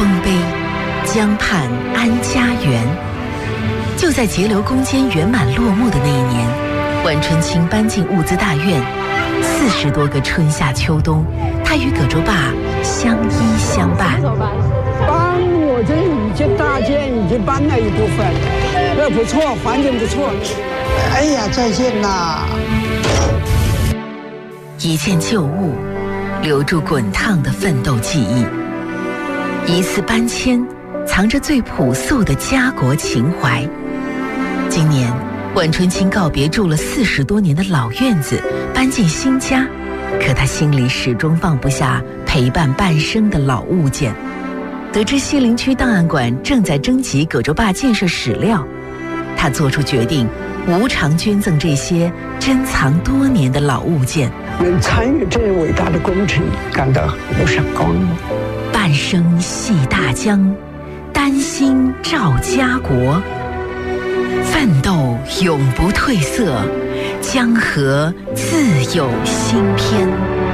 丰碑，江畔安家园。就在节流攻坚圆满落幕的那一年，万春青搬进物资大院，40多个春夏秋冬，他与葛洲坝相依相伴。 帮我这已经大建已经搬了一部分，那不错，环境不错。哎呀，再见啦！ 一件旧物，留住滚烫的奋斗记忆；一次搬迁，藏着最朴素的家国情怀。今年，万春青告别住了40多年的老院子，搬进新家，可他心里始终放不下陪伴半生的老物件。得知西陵区档案馆正在征集葛洲坝建设史料，他做出决定，无偿捐赠这些珍藏多年的老物件。 能参与这伟大的工程，感到无上光荣。 半生系大江，丹心照家国，奋斗永不褪色，江河自有新篇。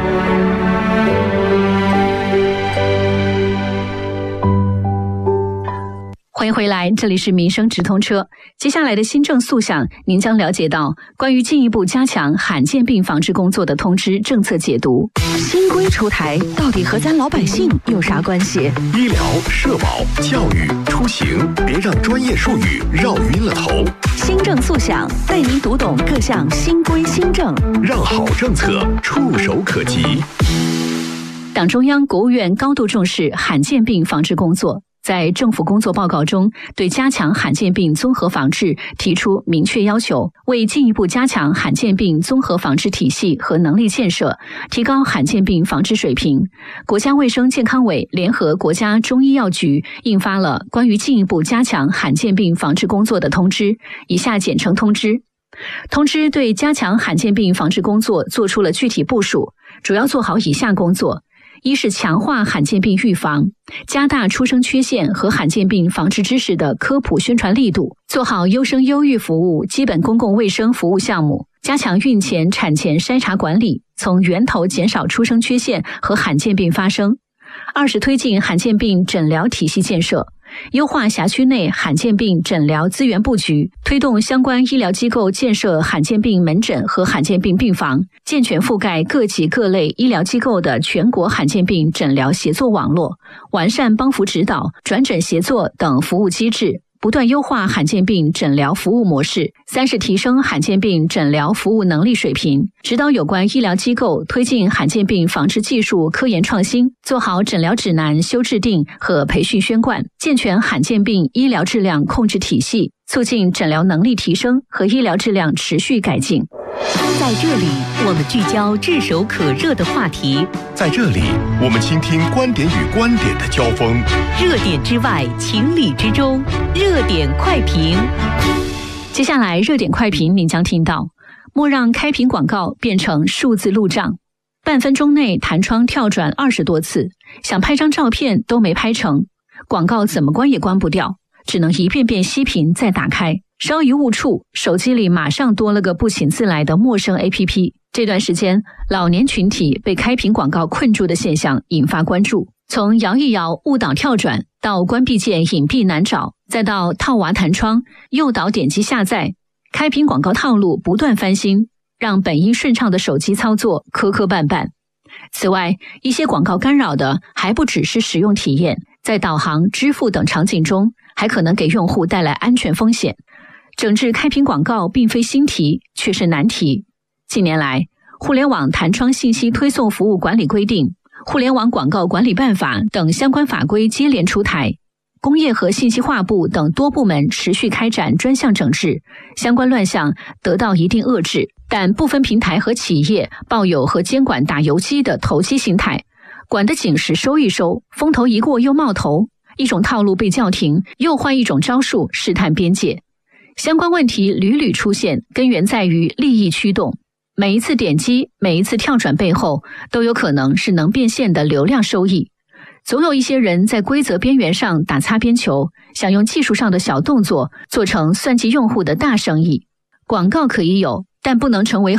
欢迎回来，这里是民生直通车。接下来的新政速想，您将了解到关于进一步加强罕见病防治工作的通知政策解读。 新规出台，到底和咱老百姓有啥关系？ 医疗、社保、教育、出行，别让专业术语绕晕了头。 新政速想，带您读懂各项新规新政， 让好政策触手可及。 党中央、国务院高度重视罕见病防治工作。在政府工作报告中，对加强罕见病综合防治提出明确要求，为进一步加强罕见病综合防治体系和能力建设，提高罕见病防治水平，国家卫生健康委联合国家中医药局印发了关于进一步加强罕见病防治工作的通知，以下简称通知。通知对加强罕见病防治工作作出了具体部署，主要做好以下工作。一是强化罕见病预防，加大出生缺陷和罕见病防治知识的科普宣传力度，做好优生优育服务基本公共卫生服务项目，加强孕前、产前筛查管理，从源头减少出生缺陷和罕见病发生。二是推进罕见病诊疗体系建设，优化辖区内罕见病诊疗资源布局，推动相关医疗机构建设罕见病门诊和罕见病病房，健全覆盖各级各类医疗机构的全国罕见病诊疗协作网络，完善帮扶指导、转诊协作等服务机制，不断优化罕见病诊疗服务模式。三是提升罕见病诊疗服务能力水平，指导有关医疗机构推进罕见病防治技术科研创新，做好诊疗指南修制定和培训宣贯，健全罕见病医疗质量控制体系，促进诊疗能力提升和医疗质量持续改进。 在这里，我们聚焦炙手可热的话题； 在这里，我们倾听观点与观点的交锋。 热点之外，情理之中，热点快评。 接下来，热点快评您将听到：莫让开屏广告变成数字路障，半分钟内弹窗跳转20多次，想拍张照片都没拍成，广告怎么关也关不掉，只能一遍遍熄屏再打开。稍一误触，手机里马上多了个不请自来的陌生 APP。这段时间，老年群体被开屏广告困住的现象引发关注。从摇一摇误导跳转，到关闭键隐蔽难找，再到套娃弹窗、诱导点击下载，开屏广告套路不断翻新，让本应顺畅的手机操作磕磕绊绊。此外，一些广告干扰的还不只是使用体验，在导航、支付等场景中，还可能给用户带来安全风险。整治开屏广告并非新题，却是难题。近年来，互联网弹窗信息推送服务管理规定、互联网广告管理办法等相关法规接连出台，工业和信息化部等多部门持续开展专项整治，相关乱象得到一定遏制。但部分平台和企业抱有和监管打游击的投机心态，管得紧时收一收，风头一过又冒头，一种套路被叫停，又换一种招数试探边界。相关问题屡屡出现，根源在于利益驱动。每一次点击，每一次跳转背后，都有可能是能变现的流量收益。总有一些人在规则边缘上打擦边球，想用技术上的小动作做成算计用户的大生意。广告可以有，但不能成为